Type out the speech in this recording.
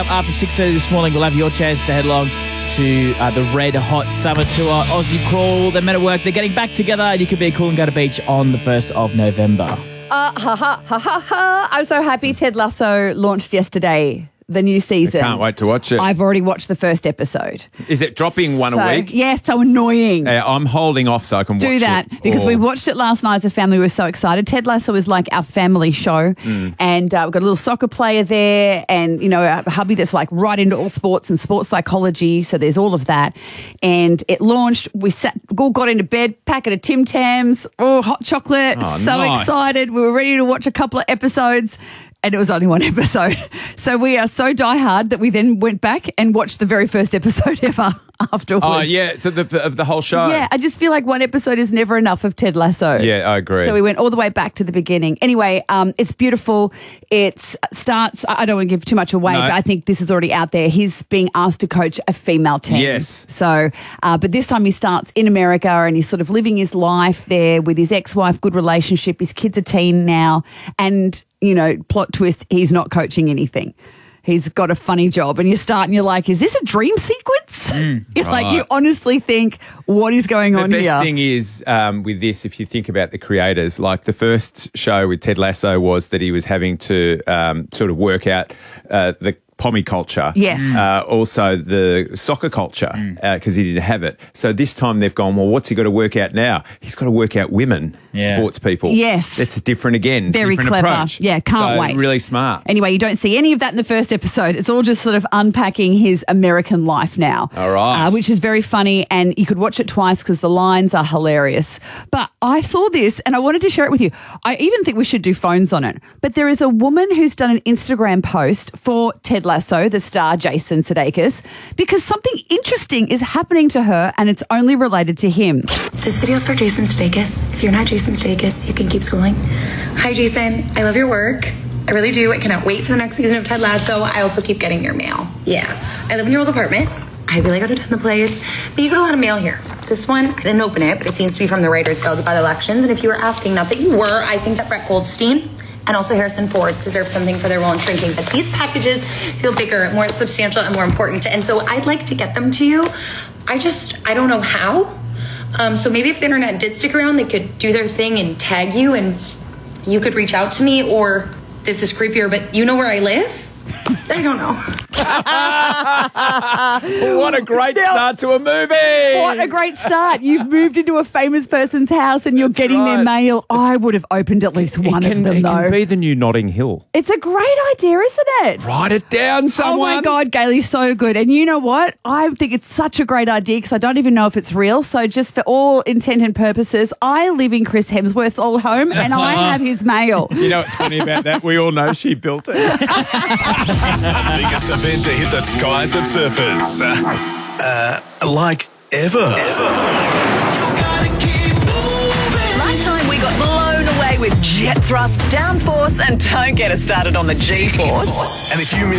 After 6:30 this morning, we'll have your chance to head along to the Red Hot Summer Tour. Aussie Crawl, the Men at Work, they're getting back together, and you can be cool and go to beach on the 1st of November. I'm so happy Ted Lasso launched yesterday, the new season. I can't wait to watch it. I've already watched the first episode. Is it dropping one a week? Yeah, so annoying. I'm holding off so I can watch it. Do that because we watched it last night as a family. We were so excited. Ted Lasso is like our family show, and we've got a little soccer player there, and a hubby that's like right into all sports and sports psychology. So there's all of that, and it launched. We all got into bed, packet of Tim Tams, hot chocolate. So nice. excited. We were ready to watch a couple of episodes. And it was only one episode. So we are so diehard that we then went back and watched the very first episode ever afterwards. Oh, yeah, so of the whole show. Yeah, I just feel like one episode is never enough of Ted Lasso. Yeah, I agree. So we went all the way back to the beginning. Anyway, it's beautiful. It starts, I don't want to give too much away, but I think this is already out there. He's being asked to coach a female team. Yes. So, but this time he starts in America and he's sort of living his life there with his ex-wife, good relationship. His kid's a teen now. And, plot twist, he's not coaching anything. He's got a funny job, and you start and you're like, is this a dream sequence? You honestly think, what is going on here? The best thing is with this, if you think about the creators, like the first show with Ted Lasso was that he was having to sort of work out the pommy culture. Yes. Also the soccer culture, because he didn't have it. So this time they've gone, well, what's he got to work out now? He's got to work out women, sports people. Yes. That's different again. Very different clever. approach. Yeah, can't wait. Really smart. Anyway, you don't see any of that in the first episode. It's all just sort of unpacking his American life now. All right. Which is very funny, and you could watch it twice because the lines are hilarious. But I saw this and I wanted to share it with you. I even think we should do phones on it. But there is a woman who's done an Instagram post for Ted Lasso, the star Jason Sudeikis, because something interesting is happening to her and it's only related to him. This video's for Jason Sudeikis. If you're not Jason Sudeikis, you can keep schooling. Hi, Jason. I love your work. I really do. I cannot wait for the next season of Ted Lasso. I also keep getting your mail. Yeah. I live in your old apartment. I really got to attend the place, but you got a lot of mail here. This one, I didn't open it, but it seems to be from the Writers Guild about elections. And if you were asking, not that you were, I think that Brett Goldstein and also Harrison Ford deserve something for their role in Shrinking. But these packages feel bigger, more substantial, and more important. And so I'd like to get them to you. I don't know how. So maybe if the internet did stick around, they could do their thing and tag you and you could reach out to me, or this is creepier, but you know where I live? I don't know. What a great start to a movie. What a great start. You've moved into a famous person's house and you're getting their mail. I would have opened at least one of them, though. It can be the new Notting Hill. It's a great idea, isn't it? Write it down, someone. Oh, my God, Gailey, so good. And you know what? I think it's such a great idea because I don't even know if it's real. So just for all intent and purposes, I live in Chris Hemsworth's old home and I have his mail. You know what's funny about that? We all know she built it. The biggest event to hit the skies of surfers. Like ever. Last time we got blown away with jet thrust, downforce, and don't get us started on the G-force. And if you miss